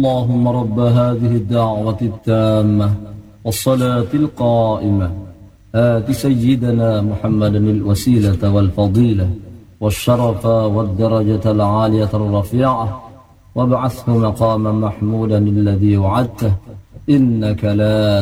اللهم رب هذه الدعوة التامة والصلاة القائمة آت سيدنا محمد الوسيلة والفضيلة والشرف والدرجة العالية الرفيعة وابعثه مقاما محمودا الذي وعدته إنك لا